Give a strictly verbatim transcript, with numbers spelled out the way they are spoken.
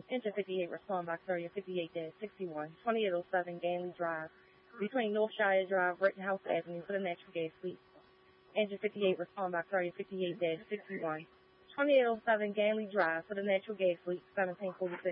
Engine fifty-eight, respond box area fifty-eight sixty-one, twenty-eight oh seven Ganley Drive, between Northshire Drive, Rittenhouse Avenue for the natural gas leak. Engine fifty-eight, respond box area fifty-eight sixty-one, twenty-eight oh seven Ganley Drive for the natural gas leak, seventeen forty-six.